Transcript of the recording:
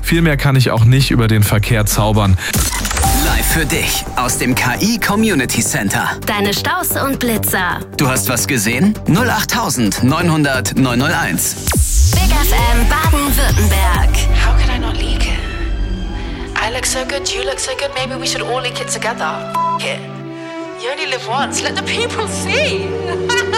Viel mehr kann ich auch nicht über den Verkehr zaubern. Live für dich aus dem KI Community Center. Deine Staus und Blitzer. Du hast was gesehen? 08000 900 901. Big FM Baden-Württemberg. How could I not leak it? I look so good, you look so good, maybe we should all leak it together. F*** it. You only live once, let the people see.